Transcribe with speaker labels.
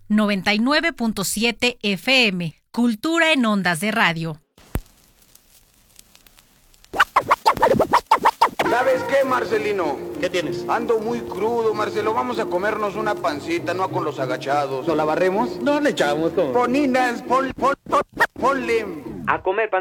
Speaker 1: 99.7 FM. Cultura en ondas de radio.
Speaker 2: ¿Sabes qué, Marcelino?
Speaker 3: ¿Qué tienes?
Speaker 2: Ando muy crudo, Marcelo. Vamos a comernos una pancita, no con los agachados.
Speaker 3: ¿No la barremos? No le echamos todo.
Speaker 2: Poninas, ponle.
Speaker 3: A comer